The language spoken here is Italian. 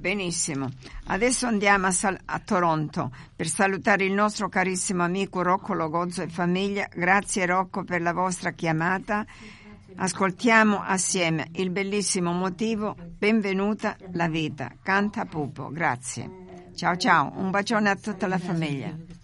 Benissimo. Adesso andiamo a Toronto per salutare il nostro carissimo amico Rocco Logozzo e famiglia. Grazie Rocco per la vostra chiamata. Ascoltiamo assieme il bellissimo motivo Benvenuta la vita. Canta Pupo. Grazie. Ciao ciao. Un bacione a tutta la famiglia.